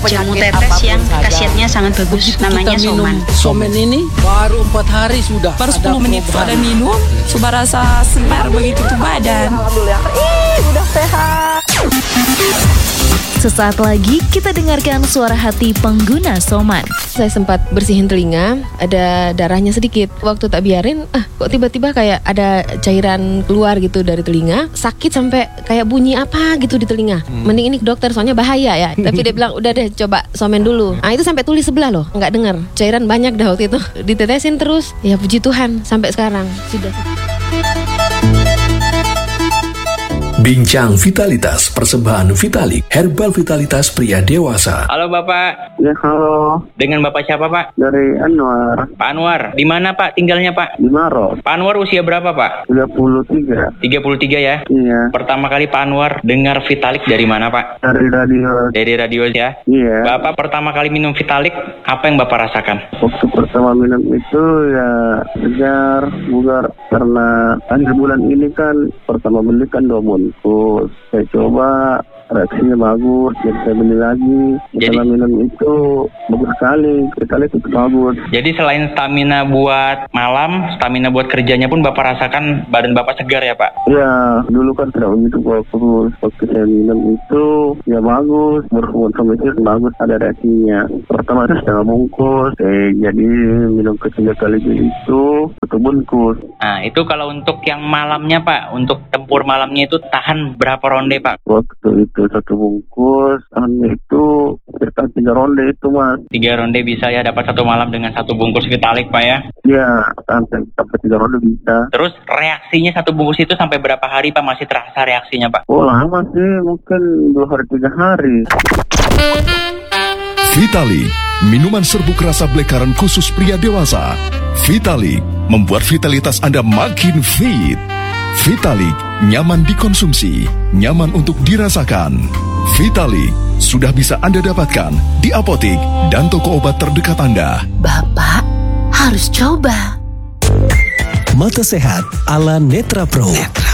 jamu tetes yang khasiatnya sangat bagus. Namanya Soman. Soman ini baru 4 hari sudah. Baru 10 menit sudah minum, sudah rasa segar begitu tuh badan. Alhamdulillah, udah sehat. Sesaat lagi kita dengarkan suara hati pengguna Soman. Saya sempat bersihin telinga, ada darahnya sedikit. Waktu tak biarin, kok tiba-tiba kayak ada cairan keluar gitu dari telinga. Sakit sampai kayak bunyi apa gitu di telinga. Mending ini ke dokter, soalnya bahaya ya. Tapi dia bilang, udah deh coba Soman dulu. Nah itu sampai tulis sebelah loh, nggak dengar. Cairan banyak dah waktu itu. Ditetesin terus, ya puji Tuhan sampai sekarang sudah. Bincang Vitalitas, persembahan Vitalik, herbal vitalitas pria dewasa. Halo Bapak. Ya halo. Dengan Bapak siapa Pak? Dari Anwar. Pak Anwar, di mana Pak tinggalnya Pak? Di Maros. Pak Anwar usia berapa Pak? 33. 33 ya? Iya. Pertama kali Pak Anwar dengar Vitalik dari mana Pak? Dari radio. Dari radio ya? Iya. Bapak pertama kali minum Vitalik, apa yang Bapak rasakan? Waktu pertama minum itu ya segar, bugar. Karena akhir bulan ini kan pertama beli kan 2 bungkus. Saya coba, reaksinya bagus, jadi saya beli lagi. Setelah minum itu bagus sekali, Vitalik itu bagus. Jadi selain stamina buat malam, stamina buat kerjanya pun Bapak rasakan badan Bapak segar ya Pak? Ya, dulu kan tidak begitu bagus. Waktu saya minum itu ya bagus, berhubungan sama itu bagus, ada reaksinya. Pertama itu setengah bungkus, jadi minum ketiga kali itu 1 bungkus. Nah itu kalau untuk yang malamnya Pak, untuk tempur malamnya itu tahan berapa ronde Pak? Waktu itu 1 bungkus, itu sekitar 3 ronde itu Mas. 3 ronde bisa ya, dapat 1 malam dengan 1 bungkus Vitalik Pak ya? Iya, sampai 3 ronde bisa. Terus reaksinya 1 bungkus itu sampai berapa hari Pak masih terasa reaksinya Pak? Oh lama sih, mungkin 2 hari 3 hari. Vitalik, minuman serbuk rasa black currant khusus pria dewasa. Vitalik membuat vitalitas Anda makin fit. Vitalik nyaman dikonsumsi, nyaman untuk dirasakan. Vitalik sudah bisa Anda dapatkan di apotik dan toko obat terdekat Anda. Bapak harus coba. Mata Sehat ala Netra Pro.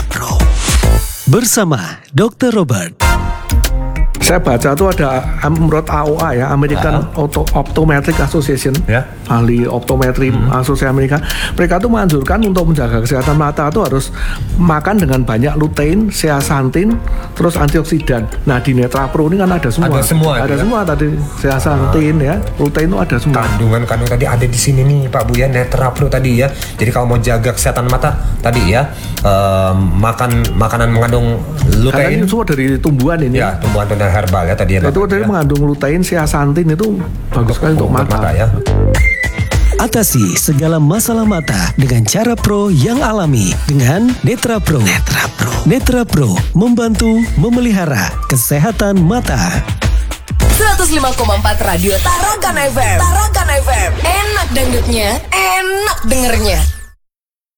Bersama Dr. Robert. Saya baca tuh ada menurut AOA ya, American Optometric Association, ahli optometri asosiasi Amerika. Mereka tuh menganjurkan untuk menjaga kesehatan mata tuh harus makan dengan banyak lutein, zeaxanthin, terus antioksidan. Nah di Netra Pro ini kan ada semua. Ada semua tadi, zeaxanthin ya, lutein itu ada semua. Kandungan tadi ada di sini nih Pak Bu ya, Netra Pro tadi ya. Jadi kalau mau jaga kesehatan mata tadi ya, makanan mengandung lutein. Karena ini semua dari tumbuhan ini. Ya, tumbuhan herbal ya tadi ya. Itu tadi mengandung lutein, zeaxanthin itu bagus sekali untuk mata ya. Atasi segala masalah mata dengan cara pro yang alami dengan Netra Pro. Netra Pro membantu memelihara kesehatan mata. 105,4 Radio Tarakan FM. Enak dangdutnya, enak dengernya.